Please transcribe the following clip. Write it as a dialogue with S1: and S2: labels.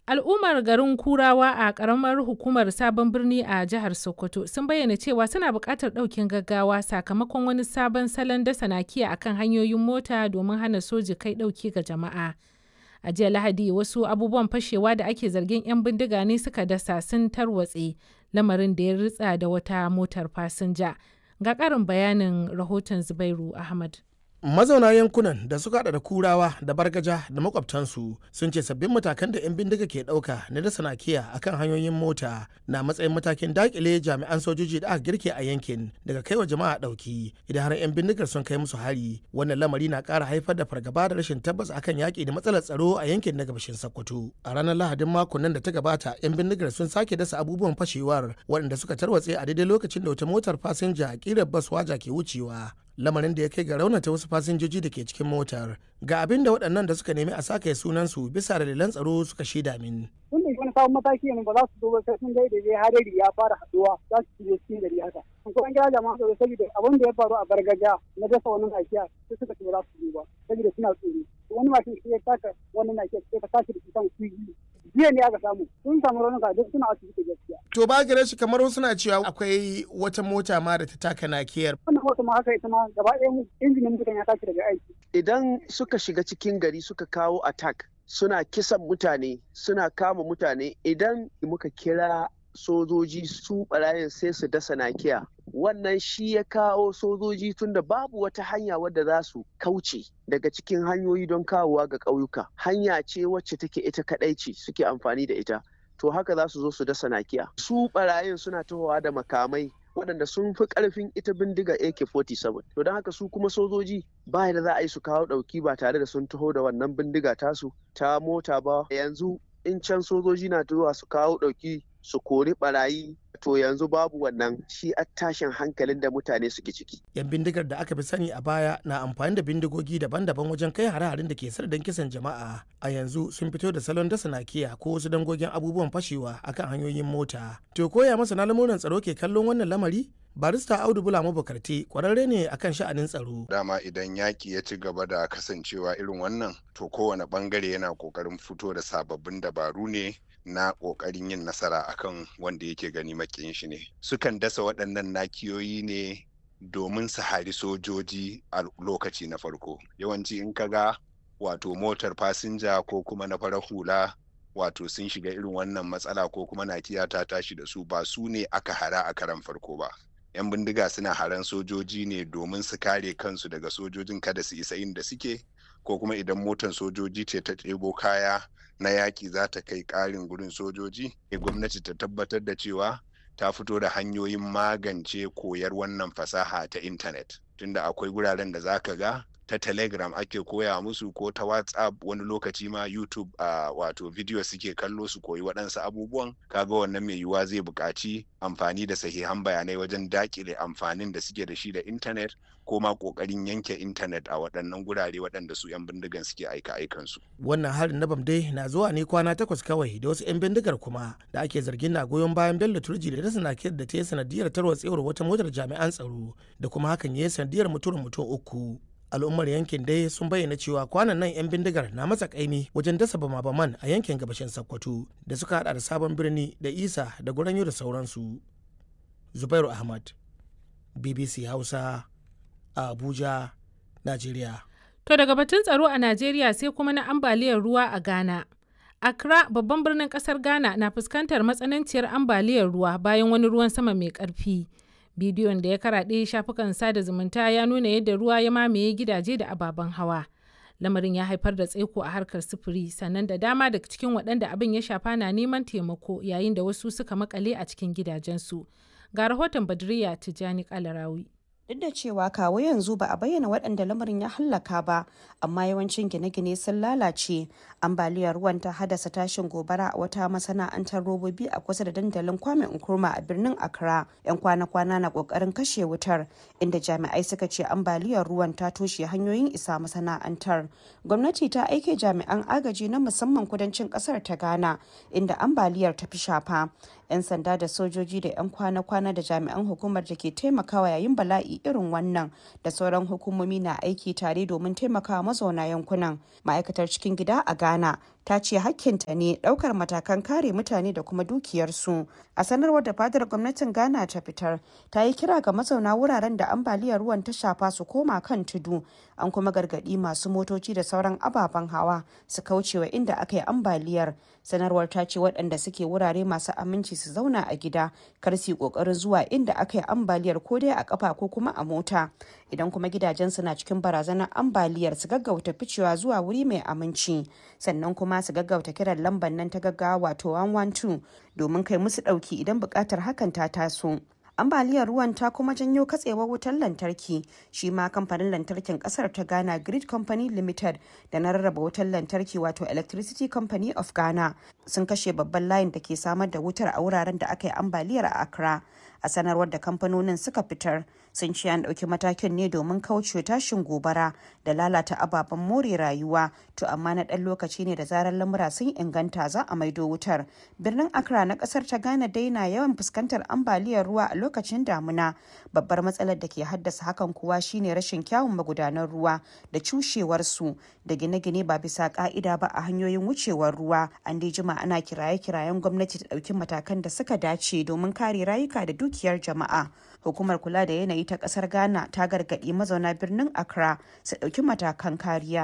S1: Al'ummar garin Kurawa a ƙaramar hukumar Sabon Birni a jihar Sokoto sun bayyana cewa suna buƙatar ɗaukin gaggawa sakamakon wani sabon salon dasa nakiya akan hanyoyin mota domin hana soji kai ɗauki ga jama'a. A jiya Lahadi wasu abubuwan fashewa da ake zargin 'yan bindiga ne suka dasa sun tarwatse, lamarin da ya ritsa da wata motar fasinja. Ga ƙarin bayanin rahoton Zubairu Ahmad.
S2: Mazauna yankunan da suka hada da Kurawa da Bargaja da makwabtansu sun ce sabbin matakan da 'yan bindiga ke dauka na dasa nakiya akan hanyoyin mota na matsayin matakin dakile jami'an sojoji da aka girke a yankin daga kaiwa jama'a dauki idan har 'yan bindigar sun kai musu hari. Wannan lamari na kara haifar da fargaba da rashin tabbas akan yaki da matsalar tsaro a yankin na gabashin Sokoto. A ranar Lahadin makon nan da ta gabata 'yan bindigar sun sake dasa abubuwan fashewar waɗanda suka tarwatse a daidai lokacin da wata motar fasinja kirar bas waja ke wucewa. Lamarin da ya kai ga raunata wasu fasinjoji da ke cikin motar. Ga abin da waɗannan da suka nemi a sake sunansu bisa dalilan tsaro suka shaida min.
S3: Tun da wani sabon mataki ne ba za su zo ba sai sun ga da hadari ya fara haduwa za su shige cikin gari haka. Ko an kira jama'a tsaro saboda abin da ya faru a Bargaja na dasa wannan nakiya sai suka ce ba za su zo ba saboda suna tsoro. Wani mashin shi ya taka wannan nakiya sai ka tashi da kusan kuyi. Jiya ne aka samu sun samu raunuka duk suna asibiti gaskiya.
S2: To ba gare shi kamar suna cewa akwai wata mota ma da ta taka nakiyar.
S3: Wannan mota ma haka ita ma gaba ɗaya injinin mutan ya tashi daga aiki.
S4: Idan suka shiga cikin gari suka kawo attack suna kisan mutane suna kama mutane idan muka kira sojoji su barayin sai su dasa nakiya wannan shi ya kawo sojoji tunda babu wata hanya wadda za su kauce daga cikin hanyoyi don kawowa ga ƙauyuka hanya ce wacce take ita kadai ce suke amfani da ita to haka za su zo su dasa nakiya su barayin suna tahowa da makamai waɗanda sun fi ƙarfin ita bindiga AK-47 to don haka su kuma sojoji ba da za a yi su kawo ɗauki ba tare da sun taho da wannan bindiga tasu ta mota ba yanzu in can sojoji na zuwa su kawo ɗauki su kori barayi to yanzu babu wannan shi a tashin hankalin da mutane suke ciki.
S2: Yan bindigar da aka fi sani a baya na amfani da bindigogi daban-daban wajen kai hare-haren da ke sardan kisan jama'a a yanzu sun fito da salon dasa nakiya ko wasu dangogin abubuwan fashewa akan hanyoyin mota. To koya masana lamuran tsaro ke kallon wannan lamari? Barista Audu Bula Mabukarti kwararre ne akan sha'anin tsaro.
S5: Dama idan yaki ya ci gaba da kasancewa irin wannan to kowane bangare yana kokarin fito da sababbin dabaru ne na kokarin yin nasara akan wanda yake gani makiyin shi ne. Sukan dasa waɗannan nakiyoyi ne domin su hari sojoji a lokaci na farko. Yawanci in kaga wato motar fasinja ko kuma na farar hula wato sun shiga irin wannan matsala ko kuma nakiya ta tashi da su ba su ne aka hara a karan farko ba. 'Yan bindiga suna haran sojoji ne domin su kare kansu daga sojojin kada su isa inda suke ko kuma idan motar sojoji ce ta ɗebo kaya na yaƙi za ta kai ƙarin gurin sojoji gwamnati ta tabbatar da cewa ta fito da hanyoyin magance koyar wannan fasaha ta intanet tunda akwai guraren da za ka ga ta telegram ake koya musu ko ta whatsapp wani lokaci ma youtube wato video suke kallo su koyi waɗansu abubuwan kaga wannan mai yiwuwa zai buƙaci amfani da sahihan bayanai wajen dakile amfanin da suke da shi da intanet ko ma ƙoƙarin yanke intanet a waɗannan gurare waɗanda su 'yan bindigan suke aikansu.
S2: Wannan harin na bamdai na zuwa ne kwana 8 kawai da wasu 'yan bindigar kuma da ake zargin na goyon bayan Bello Turji da dasa nakiyar da ta yi sanadiyar tarwatsewar wata motar jami'an tsaro da kuma hakan ya yi sanadiyar mutum 3. Al'ummar yankin dai sun bayyana cewa kwanan nan 'yan bindigar na matsa kaimi wajen dasa bama-baman a yankin gabashin Sokoto da suka hada da Sabon Birni da Isa da Goranyo da sauransu. Zubairu Ahmad, BBC Hausa, a Abuja, Najeriya.
S1: To daga batun tsaro a Najeriya sai kuma na ambaliyar ruwa a Ghana. Accra, babban birnin kasar Ghana, na fuskantar matsananciyar ambaliyar ruwa bayan wani ruwan sama mai ƙarfi. Bidiyon da ya karaɗe shafukan sada zumunta ya nuna yadda ruwa ya mamaye gidaje da ababen hawa. Lamarin ya haifar da tsaiko a harkar sufuri sannan da dama daga cikin waɗanda abin ya shafa na neman taimako yayin da wasu suka makale a cikin gidajensu. Ga rahoton Badriya Tijjani Kalarawi.
S6: Duk da cewa kawo yanzu ba a bayyana waɗanda lamarin ya hallaka ba, amma yawancin gine-gine sun lalace. Ambaliyar ruwan ta haddasa tashin gobara a wata masana'antar robobi a kusa da dandalin Kwame Nkrumah a birnin Accra. 'Yan kwana-kwana na ƙoƙarin kashe wutar, inda jami'ai suka ce ambaliyar ruwan ta toshe hanyoyin isa masana'antar. Gwamnati ta aike jami'an agaji na musamman kudancin ƙasar ta Ghana, inda ambaliyar ta fi shafa. 'Yan sanda da sojoji da 'yan kwana-kwana da jami'an hukumar da ke taimakawa yayin bala'i irin wannan da sauran hukumomi na aiki tare domin taimakawa mazauna yankunan. Ma'aikatar cikin gida a Ghana ta ce hakkinta ne ɗaukar matakan kare mutane da kuma dukiyarsu. A sanarwar da fadar gwamnatin Ghana ta fitar, ta yi kira ga mazauna wuraren da ambaliyar ruwan ta shafa su koma kan tudu. An kuma gargaɗi masu motoci da sauran ababen hawa su kaucewa inda aka yi ambaliyar. Sanarwar ta ce waɗanda suke wurare masu aminci su zauna a gida, kar su yi ƙoƙarin zuwa inda aka yi ambaliyar ko dai a ƙafa ko kuma a mota. Idan kuma gidajensu na cikin barazanar ambaliyar su gaggauta ficewa zuwa wuri mai aminci. Sannan kuma su gaggauta kiran lambar nan ta gaggawa wato 112 domin kai musu ɗauki idan buƙatar hakan ta taso. Ambaliyar ruwan ta kuma janyo katsewar wutar lantarki. Shi ma kamfanin lantarkin kasar ta Ghana Grid Company Limited da na rarraba wutar lantarki wato Electricity Company of Ghana sun kashe babban layin da ke samar da wutar a wuraren da aka yi ambaliyar a Accra. A sanarwar da kamfanonin suka fitar, sun ce an ɗauki matakin ne domin kauce tashin gobara da lalata ababen more rayuwa, to amma na ɗan lokaci ne da zarar lamura sun inganta za a maido wutar. Birnin Accra na ƙasar ta Ghana dai na yawan fuskantar ambaliyar ruwa a lokacin damuna. Babbar matsalar da ke haddasa hakan kuwa shine rashin kyawun magudanan ruwa da cushewarsu da gine-gine ba bisa ka'ida ba a hanyoyin wucewar ruwa. An dai jima ana kiraye-kirayen gwamnati ta ɗauki matakan da suka dace domin kare rayuka da dukiyar jama'a. Hukumar kula da yanayi ta ƙasar Ghana ta gargaɗi mazauna birnin Accra su ɗauki matakan kariya.